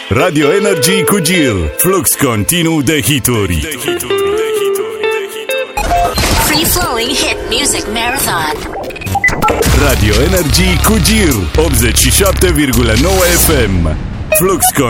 Radio Energy cu Gil. Flux continuu de hituri. Free flowing hit music marathon. Radio Energy cu Gil 87,9 FM. Flux